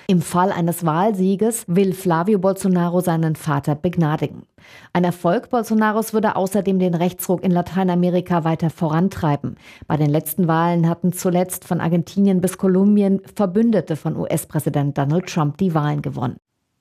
Im Fall eines Wahlsieges will Flavio Bolsonaro seinen Vater begnadigen. Ein Erfolg Bolsonaros würde außerdem den Rechtsruck in Lateinamerika weiter vorantreiben. Bei den letzten Wahlen hatten zuletzt von Argentinien bis Kolumbien Verbündete von US-Präsident Donald Trump die Wahlen gewonnen.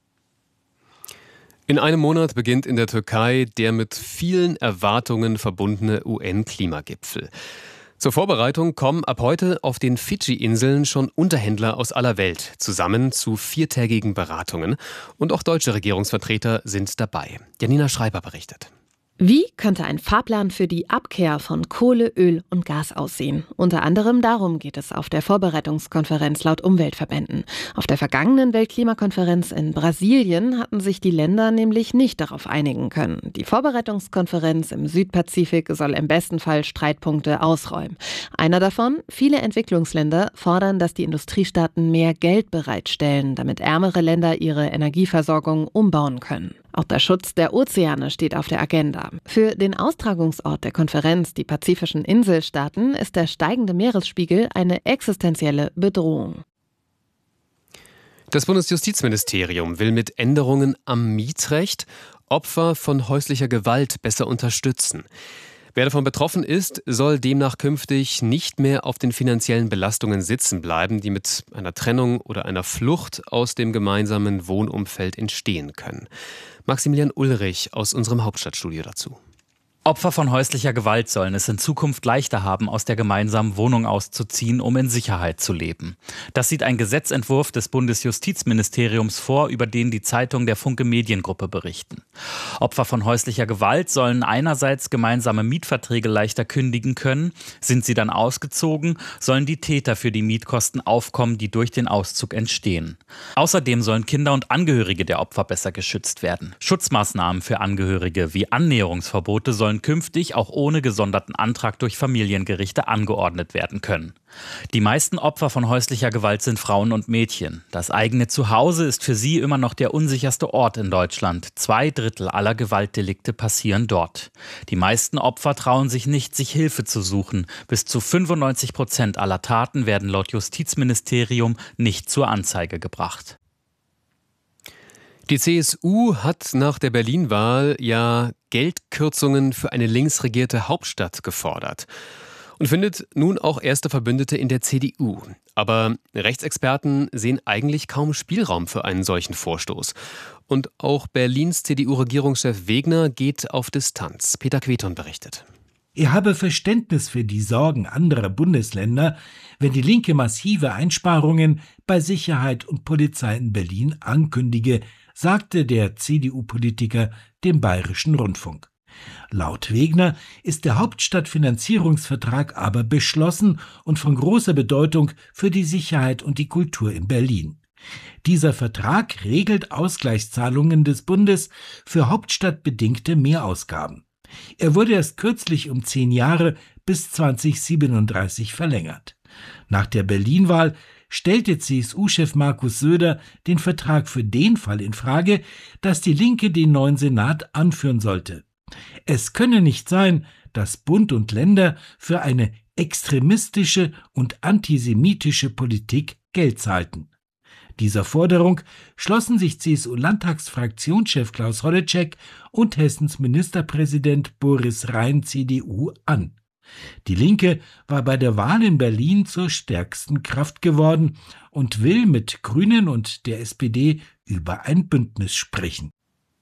In einem Monat beginnt in der Türkei der mit vielen Erwartungen verbundene UN-Klimagipfel. Zur Vorbereitung kommen ab heute auf den Fidschi-Inseln schon Unterhändler aus aller Welt zusammen zu 4-tägigen Beratungen. Und auch deutsche Regierungsvertreter sind dabei. Janina Schreiber berichtet. Wie könnte ein Fahrplan für die Abkehr von Kohle, Öl und Gas aussehen? Unter anderem darum geht es auf der Vorbereitungskonferenz laut Umweltverbänden. Auf der vergangenen Weltklimakonferenz in Brasilien hatten sich die Länder nämlich nicht darauf einigen können. Die Vorbereitungskonferenz im Südpazifik soll im besten Fall Streitpunkte ausräumen. Einer davon: viele Entwicklungsländer fordern, dass die Industriestaaten mehr Geld bereitstellen, damit ärmere Länder ihre Energieversorgung umbauen können. Auch der Schutz der Ozeane steht auf der Agenda. Für den Austragungsort der Konferenz, die pazifischen Inselstaaten, ist der steigende Meeresspiegel eine existenzielle Bedrohung. Das Bundesjustizministerium will mit Änderungen am Mietrecht Opfer von häuslicher Gewalt besser unterstützen. Wer davon betroffen ist, soll demnach künftig nicht mehr auf den finanziellen Belastungen sitzen bleiben, die mit einer Trennung oder einer Flucht aus dem gemeinsamen Wohnumfeld entstehen können. Maximilian Ulrich aus unserem Hauptstadtstudio dazu. Opfer von häuslicher Gewalt sollen es in Zukunft leichter haben, aus der gemeinsamen Wohnung auszuziehen, um in Sicherheit zu leben. Das sieht ein Gesetzentwurf des Bundesjustizministeriums vor, über den die Zeitung der Funke Mediengruppe berichten. Opfer von häuslicher Gewalt sollen einerseits gemeinsame Mietverträge leichter kündigen können. Sind sie dann ausgezogen, sollen die Täter für die Mietkosten aufkommen, die durch den Auszug entstehen. Außerdem sollen Kinder und Angehörige der Opfer besser geschützt werden. Schutzmaßnahmen für Angehörige wie Annäherungsverbote sollen künftig auch ohne gesonderten Antrag durch Familiengerichte angeordnet werden können. Die meisten Opfer von häuslicher Gewalt sind Frauen und Mädchen. Das eigene Zuhause ist für sie immer noch der unsicherste Ort in Deutschland. 2/3 aller Gewaltdelikte passieren dort. Die meisten Opfer trauen sich nicht, sich Hilfe zu suchen. Bis zu 95% aller Taten werden laut Justizministerium nicht zur Anzeige gebracht. Die CSU hat nach der Berlin-Wahl ja Geldkürzungen für eine linksregierte Hauptstadt gefordert und findet nun auch erste Verbündete in der CDU. Aber Rechtsexperten sehen eigentlich kaum Spielraum für einen solchen Vorstoß. Und auch Berlins CDU-Regierungschef Wegner geht auf Distanz. Peter Queton berichtet. Er habe Verständnis für die Sorgen anderer Bundesländer, wenn die Linke massive Einsparungen bei Sicherheit und Polizei in Berlin ankündige, sagte der CDU-Politiker dem Bayerischen Rundfunk. Laut Wegner ist der Hauptstadtfinanzierungsvertrag aber beschlossen und von großer Bedeutung für die Sicherheit und die Kultur in Berlin. Dieser Vertrag regelt Ausgleichszahlungen des Bundes für hauptstadtbedingte Mehrausgaben. Er wurde erst kürzlich um 10 Jahre bis 2037 verlängert. Nach der Berlin-Wahl stellte CSU-Chef Markus Söder den Vertrag für den Fall in Frage, dass die Linke den neuen Senat anführen sollte. Es könne nicht sein, dass Bund und Länder für eine extremistische und antisemitische Politik Geld zahlten. Dieser Forderung schlossen sich CSU-Landtagsfraktionschef Klaus Holleczek und Hessens Ministerpräsident Boris Rhein CDU an. Die Linke war bei der Wahl in Berlin zur stärksten Kraft geworden und will mit Grünen und der SPD über ein Bündnis sprechen.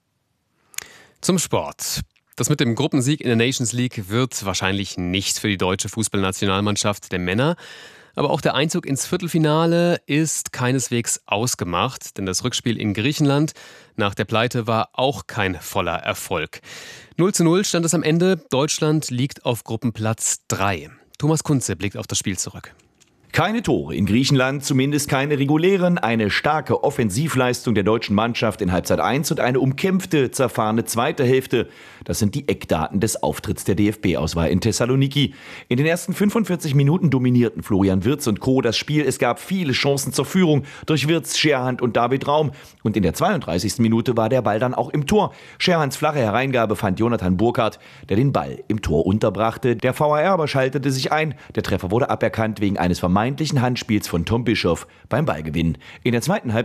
Zum Sport. Das mit dem Gruppensieg in der Nations League wird wahrscheinlich nichts für die deutsche Fußballnationalmannschaft der Männer. Aber auch der Einzug ins Viertelfinale ist keineswegs ausgemacht, denn das Rückspiel in Griechenland nach der Pleite war auch kein voller Erfolg. 0:0 stand es am Ende. Deutschland liegt auf Gruppenplatz 3. Thomas Kunze blickt auf das Spiel zurück. Keine Tore in Griechenland, zumindest keine regulären. Eine starke Offensivleistung der deutschen Mannschaft in Halbzeit 1 und eine umkämpfte, zerfahrene zweite Hälfte. Das sind die Eckdaten des Auftritts der DFB-Auswahl in Thessaloniki. In den ersten 45 Minuten dominierten Florian Wirtz und Co. das Spiel. Es gab viele Chancen zur Führung durch Wirtz, Scherhand und David Raum. Und in der 32. Minute war der Ball dann auch im Tor. Scherhands flache Hereingabe fand Jonathan Burkhardt, der den Ball im Tor unterbrachte. Der VAR aber schaltete sich ein. Der Treffer wurde aberkannt wegen eines vermeintlichen Handspiels von Tom Bischoff beim Ballgewinn. In der zweiten Halbzeit